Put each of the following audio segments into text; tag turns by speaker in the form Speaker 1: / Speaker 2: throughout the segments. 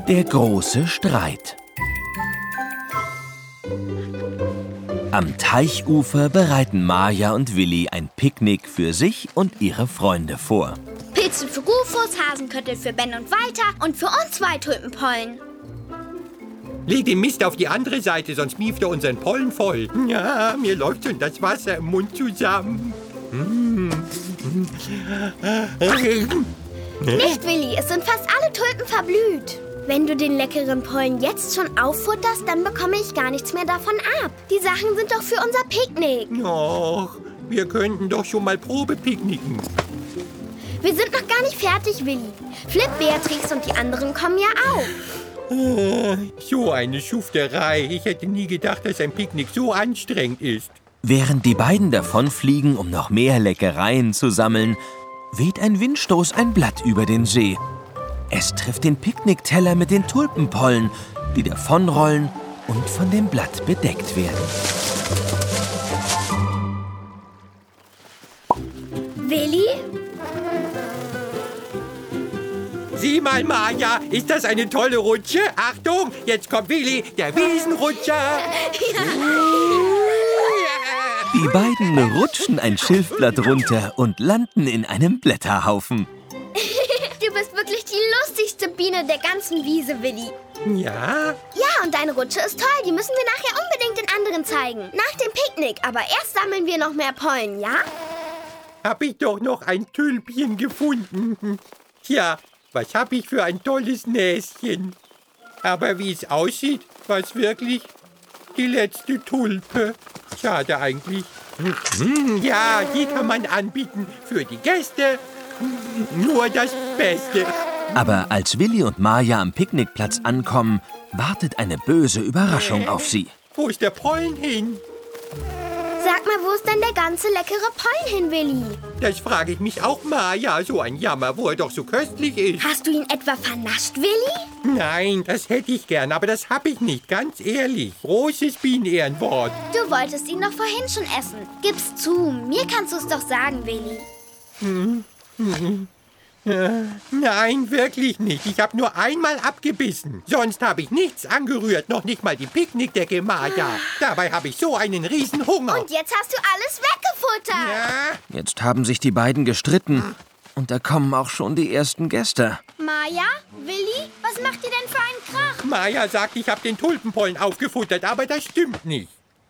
Speaker 1: Der große Streit. Am Teichufer bereiten Maja und Willi ein Picknick für sich und ihre Freunde vor.
Speaker 2: Pilze für Rufus, Hasenköttel für Ben und Walter und für uns 2 Tulpenpollen.
Speaker 3: Leg den Mist auf die andere Seite, sonst mieft er unseren Pollen voll. Ja, mir läuft schon das Wasser im Mund zusammen.
Speaker 2: Nicht, Willi, es sind fast alle Tulpen verblüht. Wenn du den leckeren Pollen jetzt schon auffutterst, dann bekomme ich gar nichts mehr davon ab. Die Sachen sind doch für unser Picknick.
Speaker 3: Och, wir könnten doch schon mal Probe picknicken.
Speaker 2: Wir sind noch gar nicht fertig, Willi. Flip, Beatrix und die anderen kommen ja auch.
Speaker 3: So eine Schufterei. Ich hätte nie gedacht, dass ein Picknick so anstrengend ist.
Speaker 1: Während die beiden davonfliegen, um noch mehr Leckereien zu sammeln, weht ein Windstoß ein Blatt über den See. Es trifft den Picknickteller mit den Tulpenpollen, die davonrollen und von dem Blatt bedeckt werden.
Speaker 2: Willi?
Speaker 3: Sieh mal, Maja, ist das eine tolle Rutsche? Achtung, jetzt kommt Willi, der Wiesenrutscher.
Speaker 1: Die beiden rutschen ein Schilfblatt runter und landen in einem Blätterhaufen.
Speaker 2: Du bist wirklich die lustigste Biene der ganzen Wiese, Willi.
Speaker 3: Ja?
Speaker 2: Ja, und deine Rutsche ist toll. Die müssen wir nachher unbedingt den anderen zeigen. Nach dem Picknick. Aber erst sammeln wir noch mehr Pollen, ja?
Speaker 3: Hab ich doch noch ein Tülpchen gefunden. Tja, was hab ich für ein tolles Näschen. Aber wie es aussieht, war es wirklich die letzte Tulpe. Schade eigentlich. Ja, die kann man anbieten für die Gäste. Nur das Beste.
Speaker 1: Aber als Willi und Maja am Picknickplatz ankommen, wartet eine böse Überraschung auf sie.
Speaker 3: Wo ist der Pollen hin?
Speaker 2: Sag mal, wo ist denn der ganze leckere Pollen hin, Willi?
Speaker 3: Das frage ich mich auch, Maja. So ein Jammer, wo er doch so köstlich ist.
Speaker 2: Hast du ihn etwa vernascht, Willi?
Speaker 3: Nein, das hätte ich gern, aber das hab ich nicht, ganz ehrlich. Großes Bienenehrenwort.
Speaker 2: Du wolltest ihn doch vorhin schon essen. Gib's zu, mir kannst du es doch sagen, Willi.
Speaker 3: Nein, wirklich nicht. Ich habe nur einmal abgebissen. Sonst habe ich nichts angerührt, noch nicht mal die Picknickdecke, Maja. Dabei habe ich so einen riesen Hunger.
Speaker 2: Und jetzt hast du alles weggefuttert.
Speaker 3: Ja?
Speaker 1: Jetzt haben sich die beiden gestritten und da kommen auch schon die ersten Gäste.
Speaker 2: Maja, Willi, was macht ihr denn für einen Krach?
Speaker 3: Maja sagt, ich habe den Tulpenpollen aufgefuttert, aber das stimmt nicht.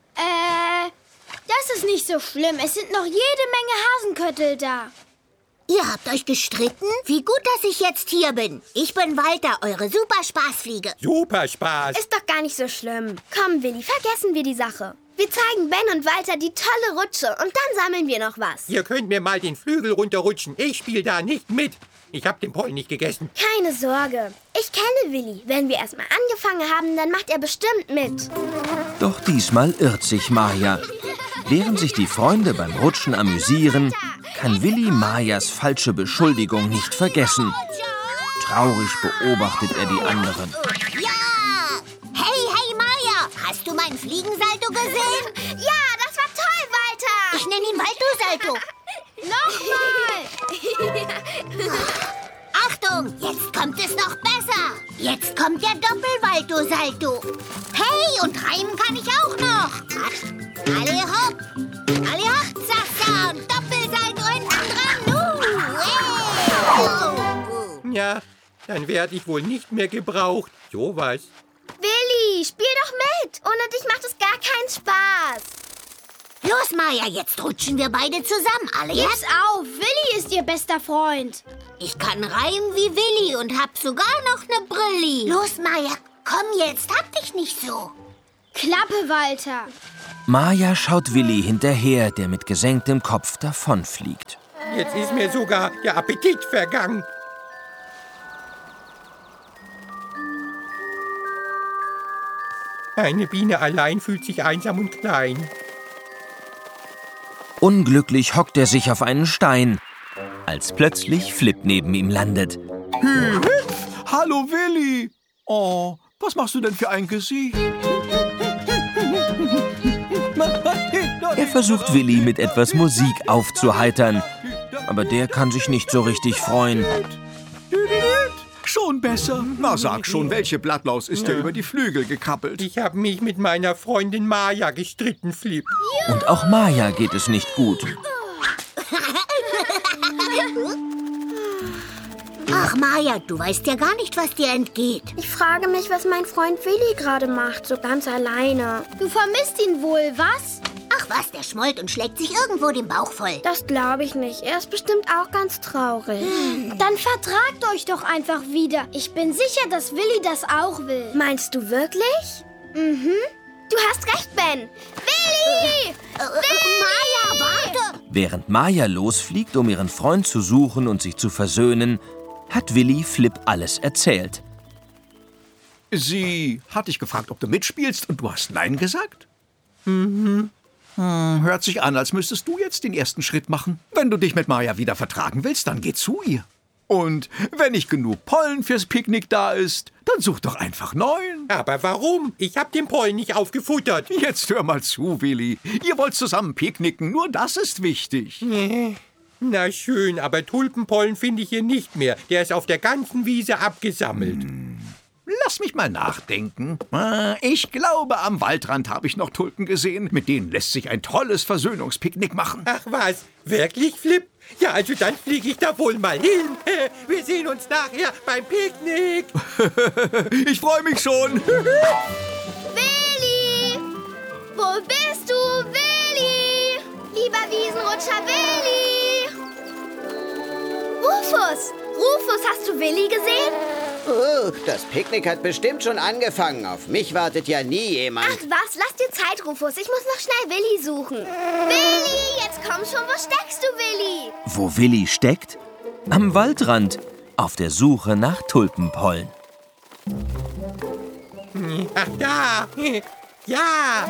Speaker 2: Das ist nicht so schlimm. Es sind noch jede Menge Hasenköttel da.
Speaker 4: Ihr habt euch gestritten? Wie gut, dass ich jetzt hier bin. Ich bin Walter, eure Superspaßfliege.
Speaker 3: Super Spaß.
Speaker 2: Ist doch gar nicht so schlimm. Komm, Willi, vergessen wir die Sache. Wir zeigen Ben und Walter die tolle Rutsche und dann sammeln wir noch was.
Speaker 3: Ihr könnt mir mal den Flügel runterrutschen. Ich spiele da nicht mit. Ich habe den Pollen nicht gegessen.
Speaker 2: Keine Sorge. Ich kenne Willi. Wenn wir erst mal angefangen haben, dann macht er bestimmt mit.
Speaker 1: Doch diesmal irrt sich Maja. Während sich die Freunde beim Rutschen amüsieren, kann Willi Majas falsche Beschuldigung nicht vergessen. Traurig beobachtet er die anderen.
Speaker 4: Ja! Hey, Maja! Hast du mein Fliegensalto gesehen?
Speaker 2: Ja, das war toll, Walter.
Speaker 4: Ich nenne ihn Walto-Salto.
Speaker 2: Nochmal.
Speaker 4: Achtung, jetzt kommt es noch besser. Jetzt kommt der Doppel-Walto-Salto. Hey, und reimen kann ich auch noch. Alle hopp, alle hopp, Sasa und Doppelsalto hinten dran. Hey.
Speaker 3: Ja, dann werde ich wohl nicht mehr gebraucht. Sowas.
Speaker 2: Willi, spiel doch mit. Ohne dich macht es gar keinen Spaß.
Speaker 4: Los, Maja, jetzt rutschen wir beide zusammen. Alle
Speaker 2: Gib's
Speaker 4: jetzt?
Speaker 2: auf. Willi ist ihr bester Freund.
Speaker 4: Ich kann reimen wie Willi und hab sogar noch eine Brille. Los, Maja, komm jetzt, hab dich nicht so.
Speaker 2: Klappe, Walter.
Speaker 1: Maja schaut Willi hinterher, der mit gesenktem Kopf davonfliegt.
Speaker 3: Jetzt ist mir sogar der Appetit vergangen. Eine Biene allein fühlt sich einsam und klein.
Speaker 1: Unglücklich hockt er sich auf einen Stein, als plötzlich Flip neben ihm landet.
Speaker 5: Hallo, Willi. Oh, was machst du denn für ein Gesicht?
Speaker 1: Er versucht Willi mit etwas Musik aufzuheitern, aber der kann sich nicht so richtig freuen.
Speaker 5: Schon besser. Na, sag schon, welche Blattlaus ist dir über die Flügel gekrabbelt?
Speaker 3: Ich habe mich mit meiner Freundin Maja gestritten, Flip.
Speaker 1: Und auch Maja geht es nicht gut.
Speaker 4: Ach, Maja, du weißt ja gar nicht, was dir entgeht.
Speaker 2: Ich frage mich, was mein Freund Willi gerade macht, so ganz alleine.
Speaker 6: Du vermisst ihn wohl, was?
Speaker 4: Ach was, der schmollt und schlägt sich irgendwo den Bauch voll.
Speaker 2: Das glaube ich nicht. Er ist bestimmt auch ganz traurig.
Speaker 6: Dann vertragt euch doch einfach wieder. Ich bin sicher, dass Willi das auch will.
Speaker 2: Meinst du wirklich? Mhm. Du hast recht, Ben. Willi!
Speaker 4: Maja, warte!
Speaker 1: Während Maja losfliegt, um ihren Freund zu suchen und sich zu versöhnen, hat Willi Flip alles erzählt.
Speaker 5: Sie hat dich gefragt, ob du mitspielst, und du hast Nein gesagt? Hört sich an, als müsstest du jetzt den ersten Schritt machen. Wenn du dich mit Maja wieder vertragen willst, dann geh zu ihr. Und wenn nicht genug Pollen fürs Picknick da ist, dann such doch einfach neuen.
Speaker 3: Aber warum? Ich habe den Pollen nicht aufgefuttert.
Speaker 5: Jetzt hör mal zu, Willi. Ihr wollt zusammen picknicken, nur das ist wichtig.
Speaker 3: Na schön, aber Tulpenpollen finde ich hier nicht mehr. Der ist auf der ganzen Wiese abgesammelt.
Speaker 5: Lass mich mal nachdenken. Ich glaube, am Waldrand habe ich noch Tulpen gesehen. Mit denen lässt sich ein tolles Versöhnungspicknick machen.
Speaker 3: Ach was, wirklich, Flip? Ja, also dann fliege ich da wohl mal hin. Wir sehen uns nachher beim Picknick.
Speaker 5: Ich freue mich schon.
Speaker 2: Willi! Wo bist du, Willi? Lieber Wiesenrutscher Willi! Rufus! Rufus, hast du Willi gesehen?
Speaker 7: Oh, das Picknick hat bestimmt schon angefangen. Auf mich wartet ja nie jemand.
Speaker 2: Ach was, lass dir Zeit, Rufus. Ich muss noch schnell Willi suchen. Willi, jetzt komm schon. Wo steckst du, Willi?
Speaker 1: Wo Willi steckt? Am Waldrand, auf der Suche nach Tulpenpollen.
Speaker 3: Ach, da. Ja.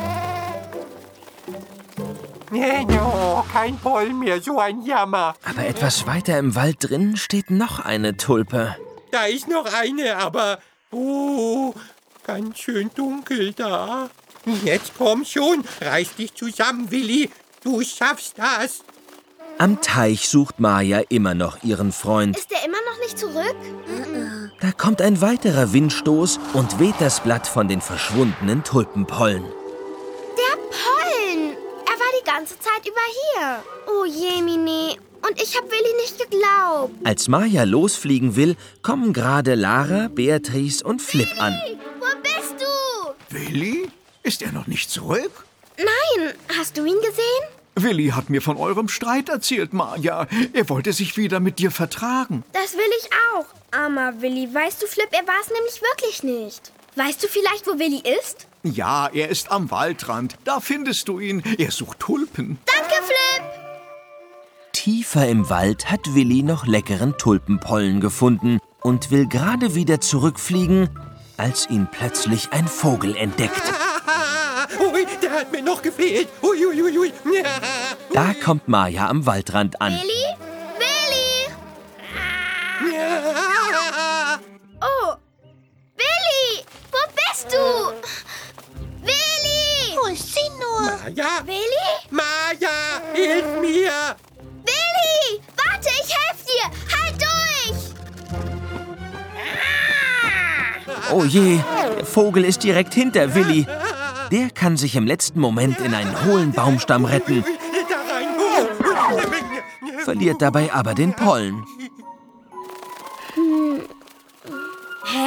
Speaker 3: No, kein Pollen mehr, so ein Jammer.
Speaker 1: Aber etwas weiter im Wald drin steht noch eine Tulpe.
Speaker 3: Da ist noch eine, aber ganz schön dunkel da. Jetzt komm schon, reiß dich zusammen, Willi. Du schaffst das.
Speaker 1: Am Teich sucht Maja immer noch ihren Freund.
Speaker 2: Ist der immer noch nicht zurück?
Speaker 1: Da kommt ein weiterer Windstoß und weht das Blatt von den verschwundenen Tulpenpollen.
Speaker 2: Der Pollen! Er war die ganze Zeit über hier. Oh Jemine. Und ich habe Willi nicht geglaubt.
Speaker 1: Als Maja losfliegen will, kommen gerade Lara, Beatrice und Flip an.
Speaker 2: Wo bist du?
Speaker 5: Willi? Ist er noch nicht zurück?
Speaker 2: Nein. Hast du ihn gesehen?
Speaker 5: Willi hat mir von eurem Streit erzählt, Maja. Er wollte sich wieder mit dir vertragen.
Speaker 2: Das will ich auch. Armer Willi. Weißt du, Flip, er war es nämlich wirklich nicht. Weißt du vielleicht, wo Willi ist?
Speaker 5: Ja, er ist am Waldrand. Da findest du ihn. Er sucht Tulpen.
Speaker 2: Danke, Flip.
Speaker 1: Tiefer im Wald hat Willi noch leckeren Tulpenpollen gefunden und will gerade wieder zurückfliegen, als ihn plötzlich ein Vogel entdeckt.
Speaker 3: Ui, der hat mir noch gefehlt. Ui, ui, ui, ui.
Speaker 1: Da kommt Maja am Waldrand an.
Speaker 2: Willi? Willi? Oh. Willi! Wo bist du? Willi!
Speaker 4: Wo ist sie nur?
Speaker 3: Maja,
Speaker 2: Willi?
Speaker 3: Maja, hilf mir.
Speaker 2: Willi! Warte, ich helfe dir! Halt durch!
Speaker 1: Oh je, der Vogel ist direkt hinter Willi. Der kann sich im letzten Moment in einen hohlen Baumstamm retten,
Speaker 3: Da rein.
Speaker 1: verliert dabei aber den Pollen.
Speaker 2: Hä?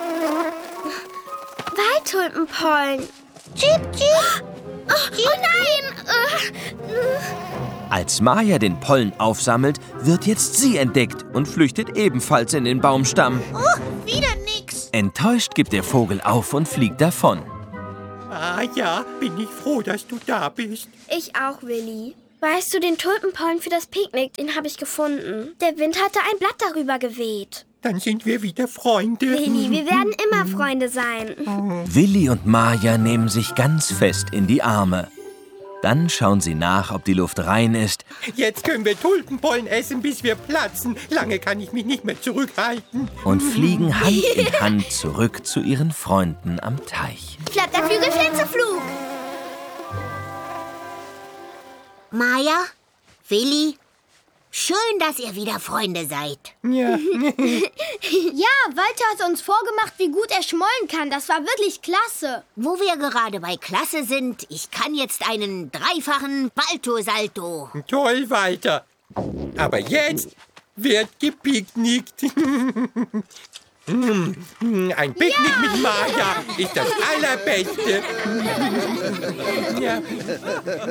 Speaker 2: Waldtulpenpollen.
Speaker 4: Chip, chip.
Speaker 2: Oh nein!
Speaker 1: Als Maja den Pollen aufsammelt, wird jetzt sie entdeckt und flüchtet ebenfalls in den Baumstamm.
Speaker 4: Oh, wieder nix.
Speaker 1: Enttäuscht gibt der Vogel auf und fliegt davon.
Speaker 3: Maja, bin ich froh, dass du da bist.
Speaker 2: Ich auch, Willi. Weißt du, den Tulpenpollen für das Picknick, den habe ich gefunden. Der Wind hatte ein Blatt darüber geweht.
Speaker 3: Dann sind wir wieder Freunde.
Speaker 2: Willi, wir werden immer Freunde sein.
Speaker 1: Willi und Maja nehmen sich ganz fest in die Arme. Dann schauen sie nach, ob die Luft rein ist.
Speaker 3: Jetzt können wir Tulpenpollen essen, bis wir platzen. Lange kann ich mich nicht mehr zurückhalten.
Speaker 1: Und fliegen Hand in Hand zurück zu ihren Freunden am Teich.
Speaker 2: Flap der Flügel, Flitzeflug.
Speaker 4: Maja? Willi? Schön, dass ihr wieder Freunde seid.
Speaker 3: Ja.
Speaker 6: Ja, Walter hat uns vorgemacht, wie gut er schmollen kann. Das war wirklich klasse.
Speaker 4: Wo wir gerade bei Klasse sind, ich kann jetzt einen dreifachen Balto-Salto.
Speaker 3: Toll, Walter. Aber jetzt wird gepicknickt. Ein Picknick mit Maja ist das Allerbeste. Ja.